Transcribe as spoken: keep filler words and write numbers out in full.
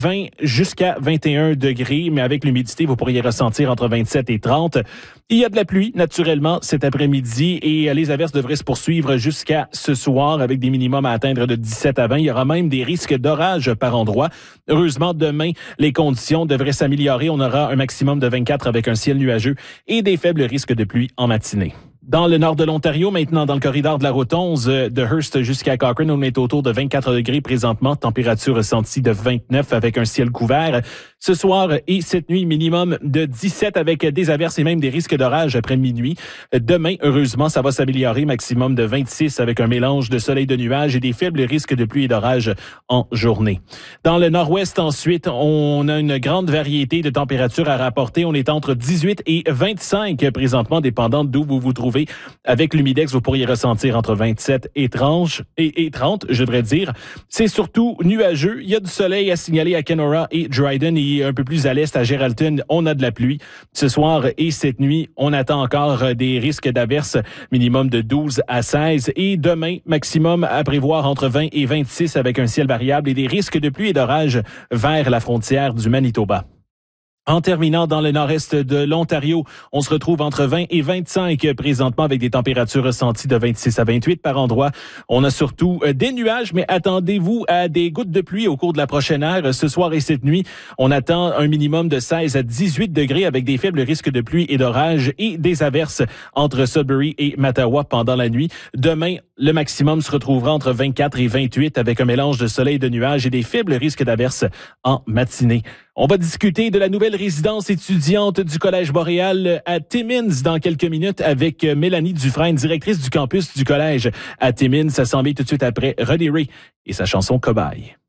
vingt jusqu'à vingt et un degrés, mais avec l'humidité, vous pourriez ressentir entre vingt-sept et trente. Il y a de la pluie, naturellement, cet après-midi et les averses devraient se poursuivre jusqu'à ce soir avec des minimums à atteindre de dix-sept à vingt. Il y aura même des risques d'orage par endroit. Heureusement, demain, les conditions devraient s'améliorer. On aura un maximum de vingt-quatre avec un ciel nuageux et des faibles risques de pluie en matinée. Dans le nord de l'Ontario, maintenant dans le corridor de la route onze, de Hearst jusqu'à Cochrane, on est autour de vingt-quatre degrés présentement, température ressentie de vingt-neuf avec un ciel couvert. Ce soir et cette nuit, minimum de dix-sept avec des averses et même des risques d'orage après minuit. Demain, heureusement, ça va s'améliorer, maximum de vingt-six avec un mélange de soleil de nuages et des faibles risques de pluie et d'orage en journée. Dans le nord-ouest, ensuite, on a une grande variété de températures à rapporter. On est entre dix-huit et vingt-cinq présentement, dépendant d'où vous vous trouvez. Avec l'humidex, vous pourriez ressentir entre vingt-sept et trente, et, et trente, je devrais dire. C'est surtout nuageux. Il y a du soleil à signaler à Kenora et Dryden et un peu plus à l'est, à Geraldton, on a de la pluie. Ce soir et cette nuit, on attend encore des risques d'averses, minimum de douze à seize. Et demain, maximum à prévoir entre vingt et vingt-six avec un ciel variable et des risques de pluie et d'orage vers la frontière du Manitoba. En terminant dans le nord-est de l'Ontario, on se retrouve entre vingt et vingt-cinq présentement avec des températures ressenties de vingt-six à vingt-huit par endroit. On a surtout des nuages, mais attendez-vous à des gouttes de pluie au cours de la prochaine heure. Ce soir et cette nuit, on attend un minimum de seize à dix-huit degrés avec des faibles risques de pluie et d'orage et des averses entre Sudbury et Mattawa pendant la nuit. Demain, le maximum se retrouvera entre vingt-quatre et vingt-huit avec un mélange de soleil et de nuages et des faibles risques d'averses en matinée. On va discuter de la nouvelle résidence étudiante du Collège Boréal à Timmins dans quelques minutes avec Mélanie Dufresne, directrice du campus du Collège à Timmins. Ça s'en vient tout de suite après Roddy Ray et sa chanson Cobaye.